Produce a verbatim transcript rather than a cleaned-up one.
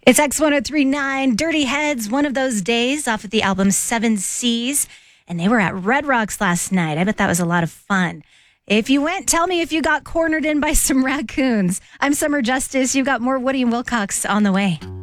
It's X ten thirty-nine, Dirty Heads, one of those days off of the album Seven Seas. And they were at Red Rocks last night. I bet that was a lot of fun. If you went, tell me if you got cornered in by some raccoons. I'm Summer Justice. You've got more Woody and Wilcox on the way.